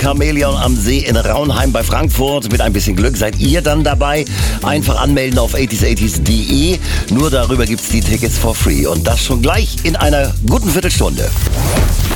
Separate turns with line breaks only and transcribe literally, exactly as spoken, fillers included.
Chamäleon am See in Raunheim bei Frankfurt. Mit ein bisschen Glück seid ihr dann dabei. Einfach anmelden auf achtzig achtzig punkt de. Nur darüber gibt's die Tickets for free. Und das schon gleich in einer guten Viertelstunde.